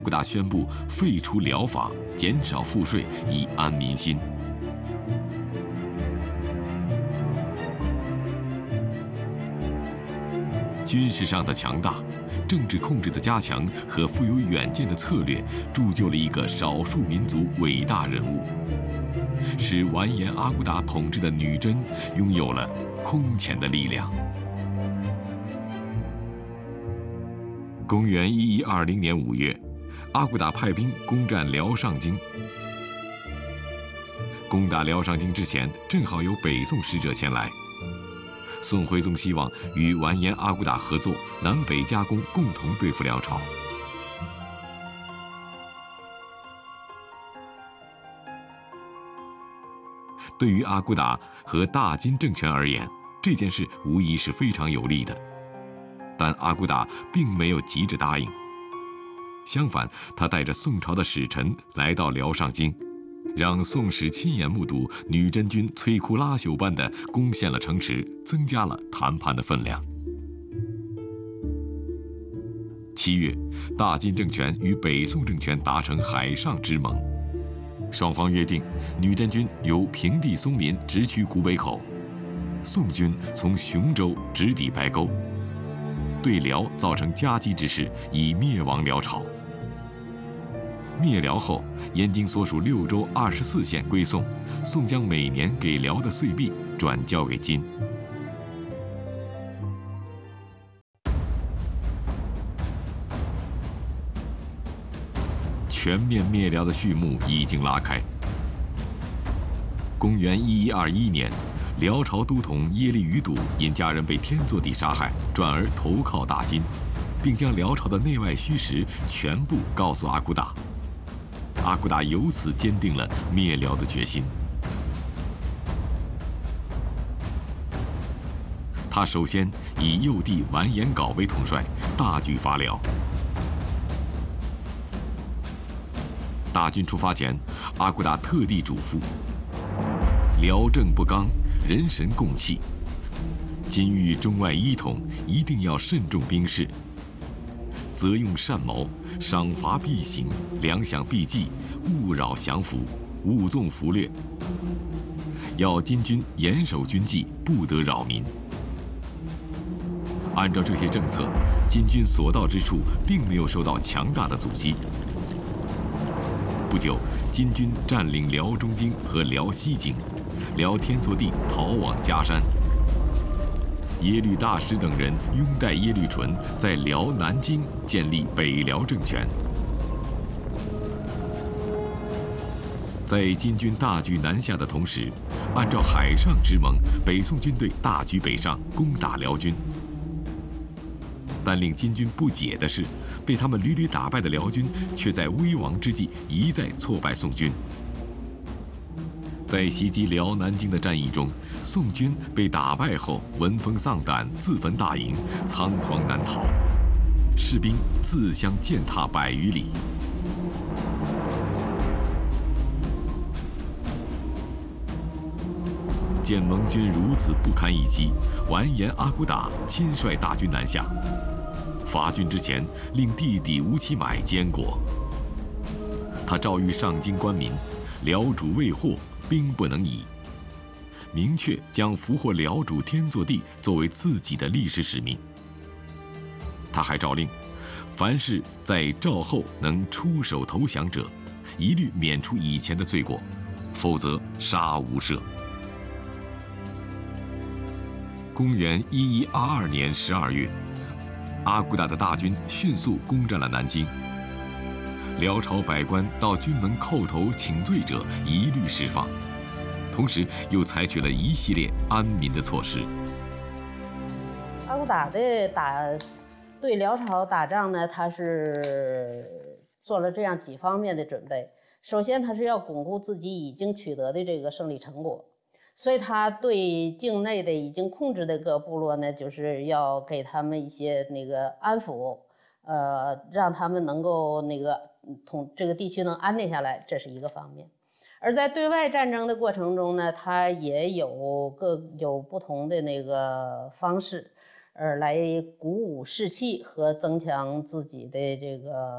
古达宣布废除辽法，减少赋税，以安民心。军事上的强大、政治控制的加强和富有远见的策略，铸就了一个少数民族伟大人物，使完颜阿骨打统治的女真拥有了空前的力量。公元1120年5月，阿骨打派兵攻占辽上京。攻打辽上京之前，正好有北宋使者前来。宋徽宗希望与完颜阿骨打合作，南北夹攻，共同对付辽朝。对于阿骨打和大金政权而言，这件事无疑是非常有利的。但阿骨打并没有急着答应，相反，他带着宋朝的使臣来到辽上京，让宋使亲眼目睹女真军摧枯拉朽般地攻陷了城池，增加了谈判的分量。7月，大金政权与北宋政权达成海上之盟，双方约定，女真军由平地松林直趋古北口，宋军从雄州直抵白沟，对辽造成夹击之势，以灭亡辽朝。灭辽后，燕京所属6州24县归宋，宋将每年给辽的岁币转交给金。全面灭辽的序幕已经拉开。公元1121年，辽朝都统耶律余睹因家人被天祚帝杀害，转而投靠大金，并将辽朝的内外虚实全部告诉阿骨打。阿骨打由此坚定了灭辽的决心。他首先以幼弟完颜杲为统帅，大举伐辽。大军出发前，阿骨打特地嘱咐：辽政不刚，人神共弃，今欲中外一统，一定要慎重兵事。责用善谋，赏罚必行，粮饷必济，勿扰降服，勿纵俘掠。要金军严守军纪，不得扰民。按照这些政策，金军所到之处，并没有受到强大的阻击。不久，金军占领辽中京和辽西京，辽天祚帝逃往嘉山。耶律大石等人拥戴耶律纯，在辽南京建立北辽政权。在金军大举南下的同时，按照海上之盟，北宋军队大举北上，攻打辽军。但令金军不解的是，被他们屡屡打败的辽军，却在危亡之际一再挫败宋军。在袭击辽南京的战役中，宋军被打败后闻风丧胆，自焚大营，仓皇难逃，士兵自相践踏100余里。见盟军如此不堪一击，完颜阿骨打亲率大军南下。伐军之前，令弟弟吴乞买监国。他诏谕上京官民：辽主未获，兵不能已。明确将俘获辽主天祚帝作为自己的历史使命。他还诏令，凡是在诏后能出手投降者，一律免除以前的罪过，否则杀无赦。公元1122年12月，阿骨打的大军迅速攻占了南京。辽朝百官到军门叩头请罪者一律释放，同时又采取了一系列安民的措施。 阿骨打的对辽朝打仗呢，他是做了这样几方面的准备。首先，他是要巩固自己已经取得的这个胜利成果，所以他对境内的已经控制的各部落呢，就是要给他们一些安抚，让他们能够这个地区能安定下来，这是一个方面。而在对外战争的过程中呢，他也有不同的方式，来鼓舞士气和增强自己的这个